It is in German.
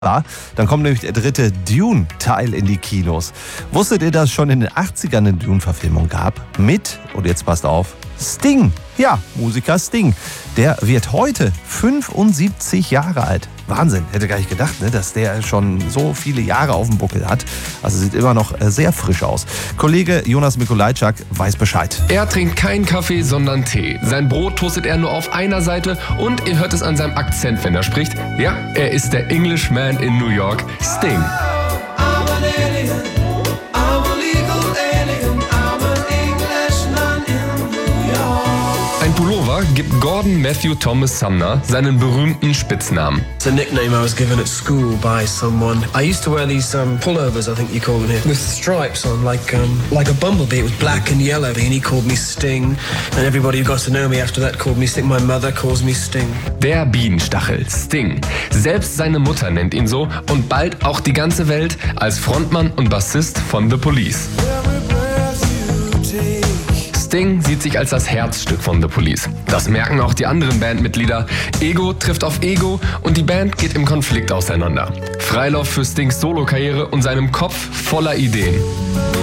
Dann kommt nämlich der dritte Dune-Teil in die Kinos. Wusstet ihr, dass es schon in den 80ern eine Dune-Verfilmung gab? Mit, und jetzt passt auf, Sting. Ja, Musiker Sting. Der wird heute 75 Jahre alt. Wahnsinn, hätte gar nicht gedacht, ne, dass der schon so viele Jahre auf dem Buckel hat. Also sieht immer noch sehr frisch aus. Kollege Jonas Mikolajczak weiß Bescheid. Er trinkt keinen Kaffee, sondern Tee. Sein Brot toastet er nur auf einer Seite und ihr hört es an seinem Akzent, wenn er spricht. Ja, er ist der Englishman in New York, Sting. Ein Pullover gibt Gordon Matthew Thomas Sumner seinen berühmten Spitznamen. It's a nickname I was given at school by someone. I used to wear these pullovers, I think you call them here, with stripes on, like a bumblebee. It was black and yellow, and he called me Sting. And everybody who got to know me after that called me Sting. My mother calls me Sting. Der Bienenstachel, Sting. Selbst seine Mutter nennt ihn so und bald auch die ganze Welt als Frontmann und Bassist von The Police. Sting sieht sich als das Herzstück von The Police. Das merken auch die anderen Bandmitglieder. Ego trifft auf Ego und die Band geht im Konflikt auseinander. Freilauf für Stings Solokarriere und seinem Kopf voller Ideen.